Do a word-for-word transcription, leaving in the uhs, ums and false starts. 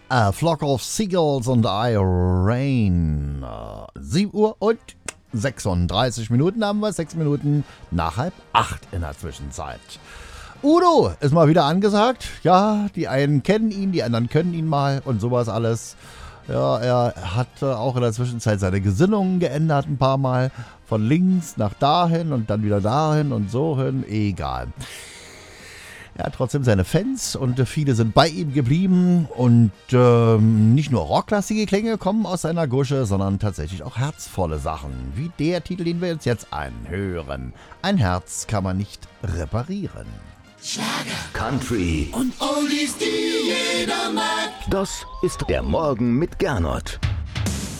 A Flock of Seagulls und I Rain. sieben Uhr und sechsunddreißig Minuten haben wir, sechs Minuten nach halb acht in der Zwischenzeit. Udo ist mal wieder angesagt. Ja, die einen kennen ihn, die anderen können ihn mal und sowas alles. Ja, er hat auch in der Zwischenzeit seine Gesinnungen geändert ein paar Mal. Von links nach dahin und dann wieder dahin und so hin. Egal. Er hat trotzdem seine Fans und viele sind bei ihm geblieben. Und ähm, nicht nur rocklastige Klänge kommen aus seiner Gusche, sondern tatsächlich auch herzvolle Sachen. Wie der Titel, den wir jetzt jetzt anhören. Ein Herz kann man nicht reparieren. Schlager, Country und Oldies, die jeder mag. Das ist der Morgen mit Gernot.